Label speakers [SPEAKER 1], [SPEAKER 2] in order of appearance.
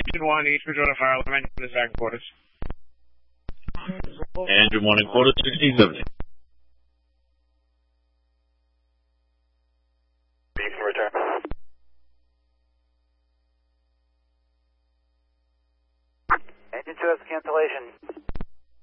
[SPEAKER 1] Engine 1, East Bridgewater Fire Alarm, engine is back in quarters.
[SPEAKER 2] Engine 1 in quarters, 1670.
[SPEAKER 3] You can return. Engine 2 has cancellation.